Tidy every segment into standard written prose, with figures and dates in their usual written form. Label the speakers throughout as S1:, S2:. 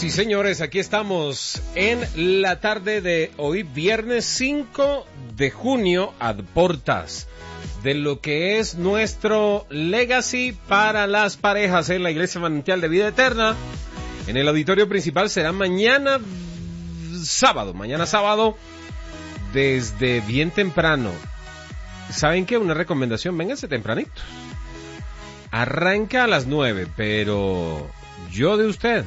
S1: Señoras y señores, aquí estamos en la tarde de hoy, viernes 5 de junio, a portas de lo que es nuestro Legacy para las parejas en la Iglesia Manantial de Vida Eterna. En el auditorio principal será mañana sábado, desde bien temprano. ¿Saben qué? Una recomendación, vénganse tempranito. Arranca a las 9, pero yo de usted,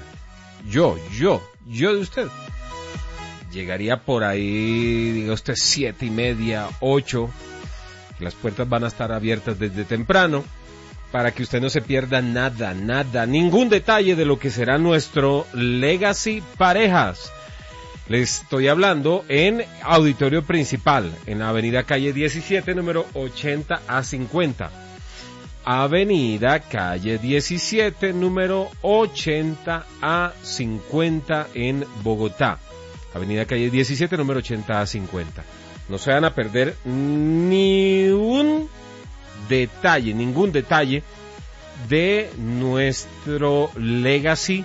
S1: llegaría por ahí, diga usted, 7:30, 8. Las puertas van a estar abiertas desde temprano para que usted no se pierda nada, ningún detalle de lo que será nuestro Legacy Parejas. Les estoy hablando en auditorio principal, en la avenida calle 17, número 80 a 50. Avenida calle 17, número 80 a 50 en Bogotá. Avenida calle 17, número 80 a 50. No se van a perder ningún detalle de nuestro Legacy.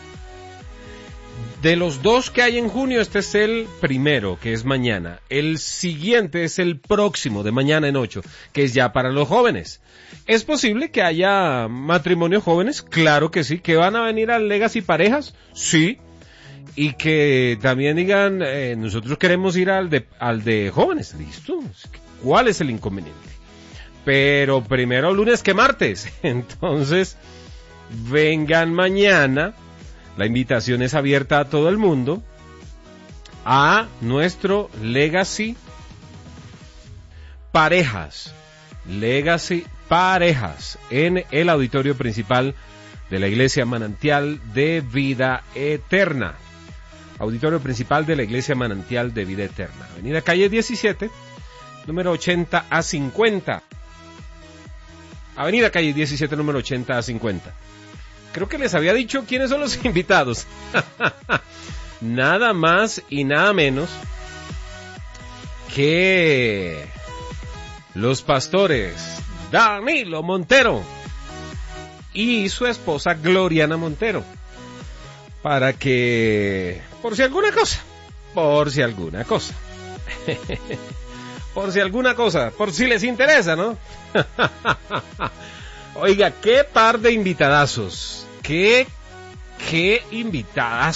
S1: De los dos que hay en junio, este es el primero, que es mañana. El siguiente es el próximo, de mañana en 8, que es ya para los jóvenes. ¿Es posible que haya matrimonios jóvenes? Claro que sí. ¿Que van a venir al Legacy Parejas? Sí. Y que también digan, nosotros queremos ir al de jóvenes. Listo. ¿Cuál es el inconveniente? Pero primero lunes que martes. Entonces, vengan mañana. La invitación es abierta a todo el mundo a nuestro Legacy Parejas. Legacy Parejas en el auditorio principal de la Iglesia Manantial de Vida Eterna. Auditorio principal de la Iglesia Manantial de Vida Eterna. Avenida calle 17, número 80 a 50. Avenida calle 17, número 80 a 50. Creo que les había dicho quiénes son los invitados. Nada más y nada menos que los pastores Danilo Montero y su esposa Gloriana Montero. Para que, por si alguna cosa, por si les interesa, ¿no? Oiga, qué par de invitadazos, qué invitadazos